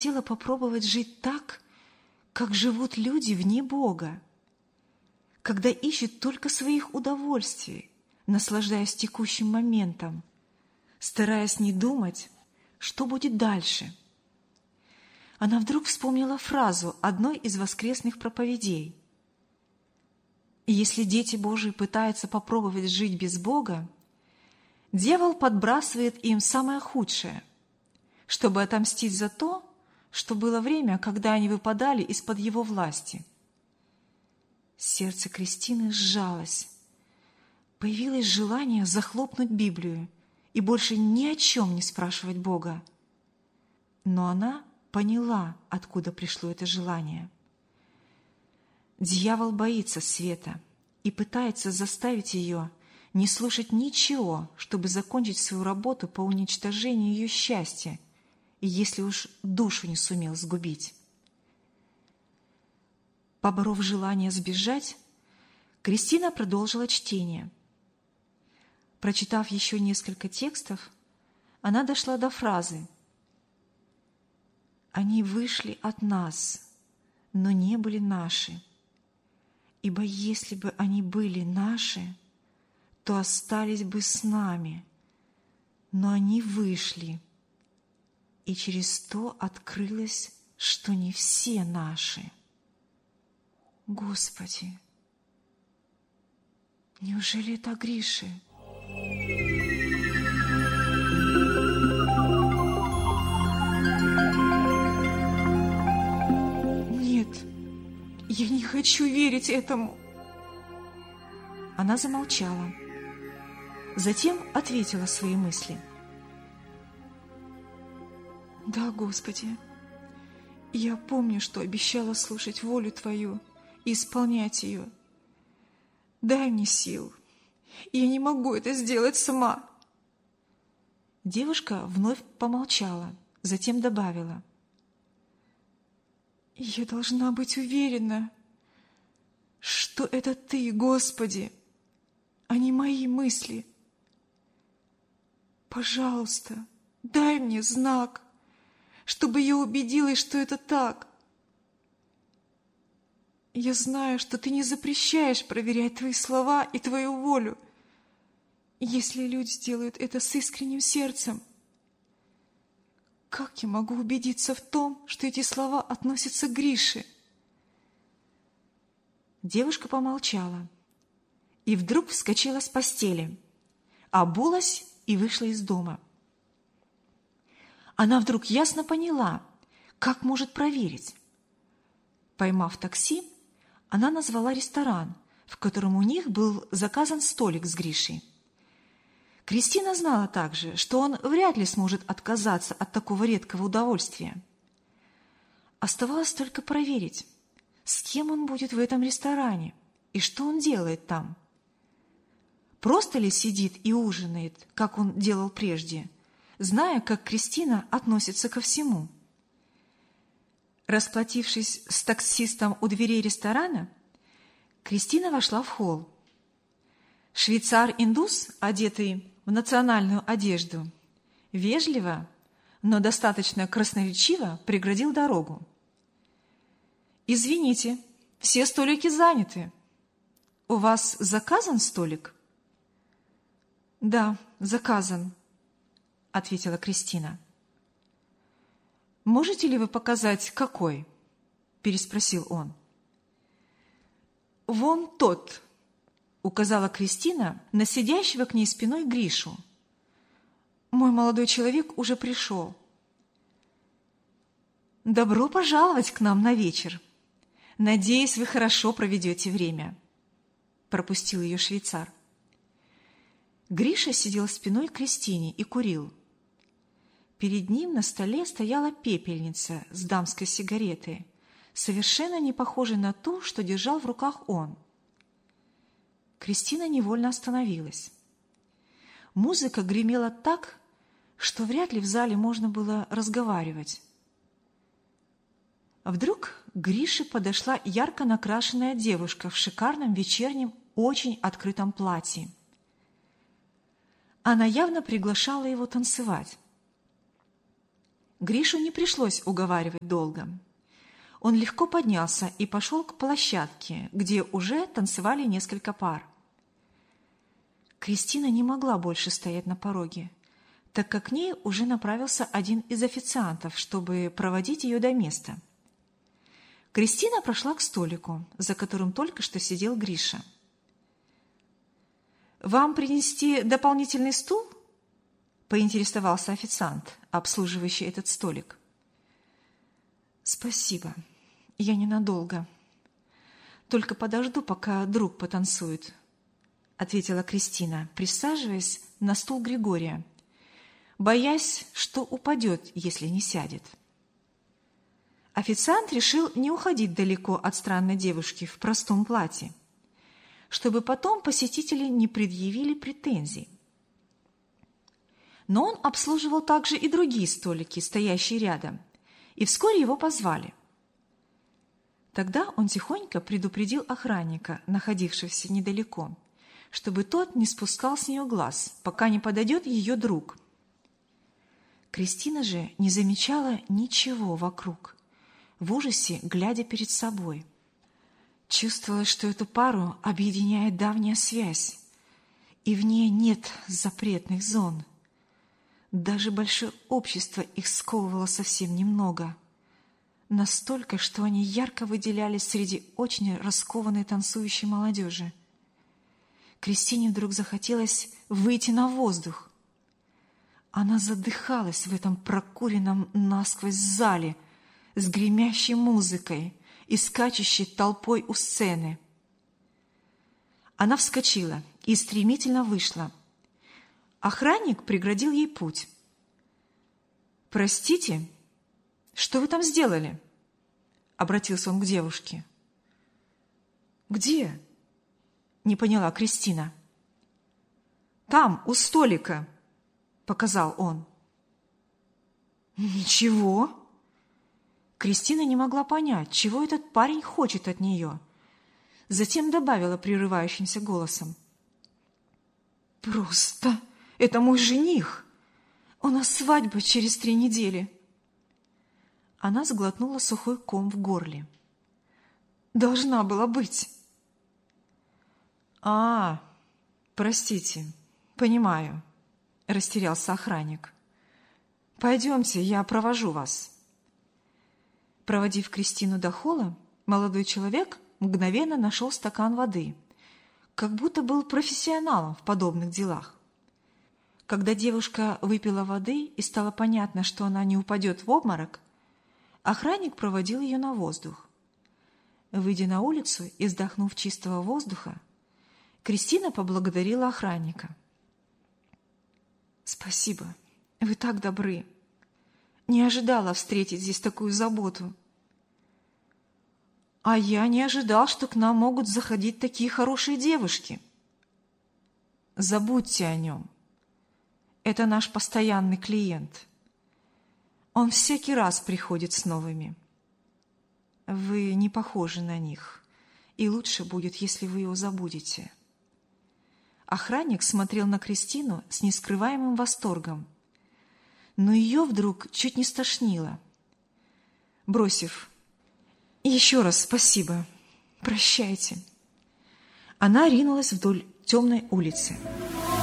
хотела попробовать жить так, как живут люди вне Бога, когда ищут только своих удовольствий, наслаждаясь текущим моментом, стараясь не думать, что будет дальше. Она вдруг вспомнила фразу одной из воскресных проповедей. Если дети Божии пытаются попробовать жить без Бога, дьявол подбрасывает им самое худшее, чтобы отомстить за то, что было время, когда они выпадали из-под его власти. Сердце Кристины сжалось. Появилось желание захлопнуть Библию и больше ни о чем не спрашивать Бога. Но она поняла, откуда пришло это желание. Дьявол боится света и пытается заставить ее не слушать ничего, чтобы закончить свою работу по уничтожению ее счастья, и если уж душу не сумел сгубить. Поборов желание сбежать, Кристина продолжила чтение. Прочитав еще несколько текстов, она дошла до фразы: «Они вышли от нас, но не были наши. Ибо если бы они были наши, то остались бы с нами, но они вышли, и через то открылось, что не все наши». Господи, неужели это Гриши? Нет, я не хочу верить этому. Она замолчала. Затем ответила свои мысли. Да, Господи, я помню, что обещала слушать волю Твою и исполнять ее. Дай мне сил. Я не могу это сделать сама. Девушка вновь помолчала, затем добавила: я должна быть уверена, что это Ты, Господи, а не мои мысли. Пожалуйста, дай мне знак, чтобы я убедилась, что это так. Я знаю, что Ты не запрещаешь проверять Твои слова и Твою волю, если люди делают это с искренним сердцем. Как я могу убедиться в том, что эти слова относятся к Грише? Девушка помолчала и вдруг вскочила с постели, обулась и вышла из дома. Она вдруг ясно поняла, как может проверить. Поймав такси, она назвала ресторан, в котором у них был заказан столик с Гришей. Кристина знала также, что он вряд ли сможет отказаться от такого редкого удовольствия. Оставалось только проверить, с кем он будет в этом ресторане и что он делает там. Просто ли сидит и ужинает, как он делал прежде, зная, как Кристина относится ко всему. Расплатившись с таксистом у дверей ресторана, Кристина вошла в холл. Швейцар-индус, одетый в национальную одежду, вежливо, но достаточно красноречиво преградил дорогу. «Извините, все столики заняты. У вас заказан столик?» «Да, заказан», — ответила Кристина. «Можете ли вы показать, какой?» — переспросил он. «Вон тот», — указала Кристина на сидящего к ней спиной Гришу. «Мой молодой человек уже пришел». «Добро пожаловать к нам на вечер. Надеюсь, вы хорошо проведете время», — пропустил ее швейцар. Гриша сидел спиной к Кристине и курил. Перед ним на столе стояла пепельница с дамской сигаретой, совершенно не похожей на ту, что держал в руках он. Кристина невольно остановилась. Музыка гремела так, что вряд ли в зале можно было разговаривать. Вдруг к Грише подошла ярко накрашенная девушка в шикарном вечернем, очень открытом платье. Она явно приглашала его танцевать. Гришу не пришлось уговаривать долго. Он легко поднялся и пошел к площадке, где уже танцевали несколько пар. Кристина не могла больше стоять на пороге, так как к ней уже направился один из официантов, чтобы проводить ее до места. Кристина прошла к столику, за которым только что сидел Гриша. «Вам принести дополнительный стул?» – поинтересовался официант, обслуживающий этот столик. «Спасибо, я ненадолго. Только подожду, пока друг потанцует», – ответила Кристина, присаживаясь на стул Григория, боясь, что упадет, если не сядет. Официант решил не уходить далеко от странной девушки в простом платье, чтобы потом посетители не предъявили претензий. Но он обслуживал также и другие столики, стоящие рядом, и вскоре его позвали. Тогда он тихонько предупредил охранника, находившегося недалеко, чтобы тот не спускал с нее глаз, пока не подойдет ее друг. Кристина же не замечала ничего вокруг, в ужасе глядя перед собой. Чувствовала, что эту пару объединяет давняя связь, и в ней нет запретных зон. Даже большое общество их сковывало совсем немного. Настолько, что они ярко выделялись среди очень раскованной танцующей молодежи. Кристине вдруг захотелось выйти на воздух. Она задыхалась в этом прокуренном насквозь зале с гремящей музыкой и скачущей толпой у сцены. Она вскочила и стремительно вышла. Охранник преградил ей путь. «Простите, что вы там сделали?» — обратился он к девушке. «Где?» — не поняла Кристина. «Там, у столика», — показал он. «Ничего?» Кристина не могла понять, чего этот парень хочет от нее. Затем добавила прерывающимся голосом. «Просто это мой жених. У нас свадьба через 3 недели». Она сглотнула сухой ком в горле. «Должна была быть». Простите, понимаю», — растерялся охранник. «Пойдемте, я провожу вас». Проводив Кристину до холла, молодой человек мгновенно нашел стакан воды, как будто был профессионалом в подобных делах. Когда девушка выпила воды и стало понятно, что она не упадет в обморок, охранник проводил ее на воздух. Выйдя на улицу и вздохнув чистого воздуха, Кристина поблагодарила охранника. «Спасибо, вы так добры. Не ожидала встретить здесь такую заботу». «А я не ожидал, что к нам могут заходить такие хорошие девушки». «Забудьте о нем. Это наш постоянный клиент. Он всякий раз приходит с новыми. Вы не похожи на них, и лучше будет, если вы его забудете». Охранник смотрел на Кристину с нескрываемым восторгом, но ее вдруг чуть не стошнило. Бросив «Еще раз спасибо, прощайте», она ринулась вдоль темной улицы.